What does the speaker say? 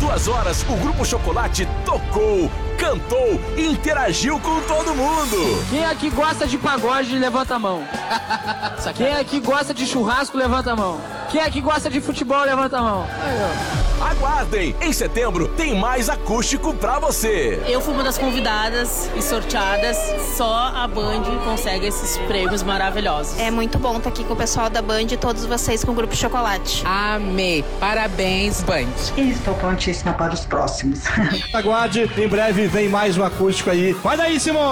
2 horas, o Grupo Chocolate tocou, cantou e interagiu com todo mundo. Quem aqui gosta de pagode, levanta a mão. Quem aqui gosta de churrasco, levanta a mão. Quem aqui gosta de futebol, levanta a mão. Aguardem, em setembro tem mais acústico pra você. Eu fui uma das convidadas e sorteadas. Só a Band consegue esses prêmios maravilhosos. É muito bom estar aqui com o pessoal da Band e todos vocês com o Grupo Chocolate. Amei. Parabéns, Band. E estou prontíssima para os próximos. Aguarde, em breve vem mais um acústico aí. Vai daí, Simão!